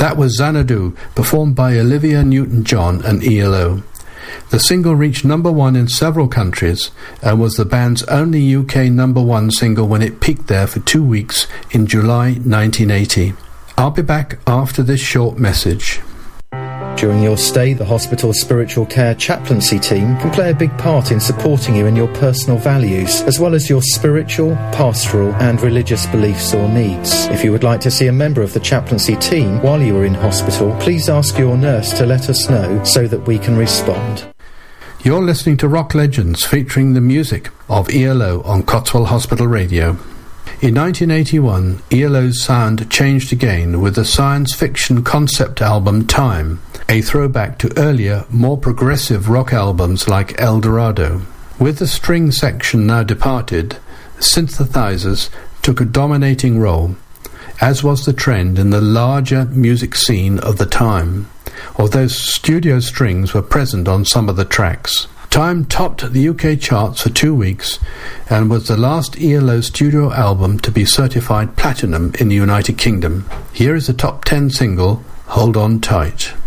That was Xanadu, performed by Olivia Newton-John and ELO. The single reached number one in several countries and was the band's only UK number one single when it peaked there for 2 weeks in July 1980. I'll be back after this short message. During your stay, the hospital's spiritual care chaplaincy team can play a big part in supporting you in your personal values, as well as your spiritual, pastoral and religious beliefs or needs. If you would like to see a member of the chaplaincy team while you are in hospital, please ask your nurse to let us know so that we can respond. You're listening to Rock Legends, featuring the music of ELO on Cotswold Hospital Radio. In 1981, ELO's sound changed again with the science fiction concept album Time, a throwback to earlier, more progressive rock albums like El Dorado. With the string section now departed, synthesizers took a dominating role, as was the trend in the larger music scene of the time, although studio strings were present on some of the tracks. Time topped the UK charts for 2 weeks and was the last ELO studio album to be certified platinum in the United Kingdom. Here is the top 10 single, Hold On Tight.